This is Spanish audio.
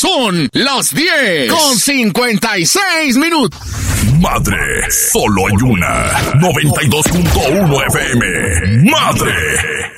Son las 10:56. Madre, solo hay una. 92.1 FM. Madre.